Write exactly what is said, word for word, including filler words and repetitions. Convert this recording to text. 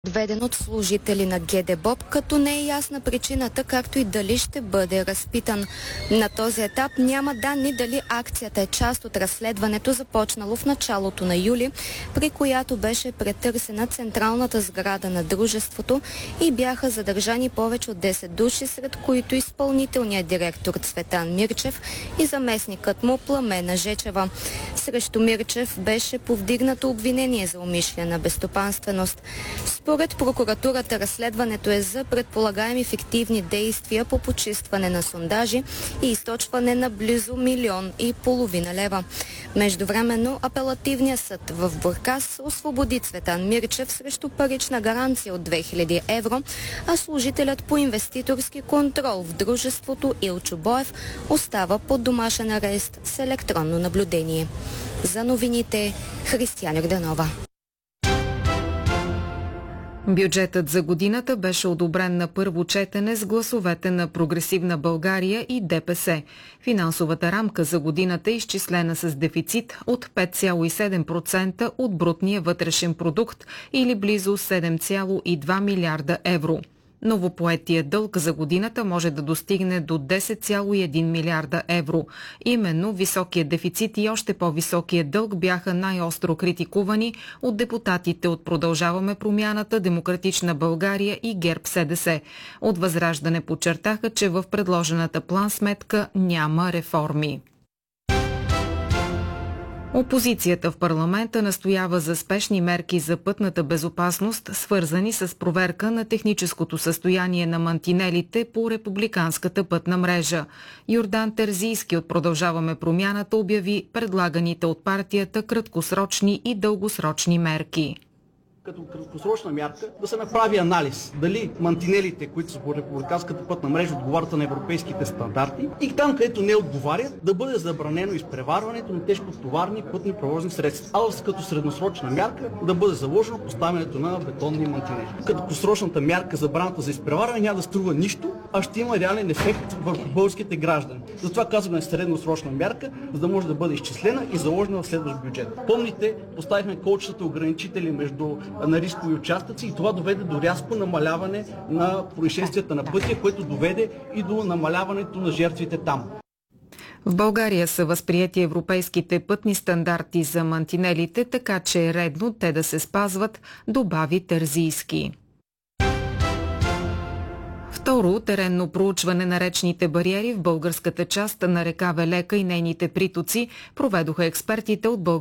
Отведен от служители на ГДБОП, като не е ясна причината, както и дали ще бъде разпитан. На този етап няма данни дали акцията е част от разследването, започнало в началото на юли, при която беше претърсена централната сграда на дружеството и бяха задържани повече от десет души, сред които изпълнителният директор Цветан Мирчев и заместникът му Пламена Жечева. Срещу Мирчев беше повдигнато обвинение за умишлена безстопанственост. Според прокуратурата разследването е за предполагаеми фиктивни действия по почистване на сондажи и източване на близо милион и половина лева. Междувременно апелативният съд в Бургас освободи Цветан Мирчев срещу парична гаранция от две хиляди евро, а служителят по инвеститорски контрол в дружеството Илчо Боев остава под домашен арест с електронно наблюдение. За новините Християна Йорданова. Бюджетът за годината беше одобрен на първо четене с гласовете на Прогресивна България и ДПС. Финансовата рамка за годината е изчислена с дефицит от пет цяло и седем процента от брутния вътрешен продукт или близо седем цяло и два милиарда евро. Новопоетият дълг за годината може да достигне до десет цяло и един милиарда евро. Именно високият дефицит и още по-високият дълг бяха най-остро критикувани от депутатите от Продължаваме промяната, Демократична България и ГЕРБ-СДС. От Възраждане подчертаха, че в предложената план-сметка няма реформи. Опозицията в парламента настоява за спешни мерки за пътната безопасност, свързани с проверка на техническото състояние на мантинелите по републиканската пътна мрежа. Йордан Терзийски от Продължаваме промяната обяви предлаганите от партията краткосрочни и дългосрочни мерки. Като краткосрочна мярка да се направи анализ дали мантинелите, които са по републиканската пътна мрежа, отговарят на европейските стандарти и там, където не отговарят, да бъде забранено изпреварването на тежкотоварни пътни превозни средства. А като средносрочна мярка да бъде заложено поставянето на бетонни мантинели. Като краткосрочната мярка, забраната за изпреварване, няма да струва нищо, а ще има реален ефект върху българските граждани. Затова казваме средносрочна мярка, за да може да бъде изчислена и заложена в следващ бюджет. Помните, поставихме колчетата ограничители между на рискови участъци и това доведе до рязко намаляване на происшествията на пътя, което доведе и до намаляването на жертвите там. В България са възприети европейските пътни стандарти за мантинелите, така че е редно те да се спазват, добави Терзийски. Второ, теренно проучване на речните бариери в българската част на река Велека и нейните притоци проведоха експертите от България.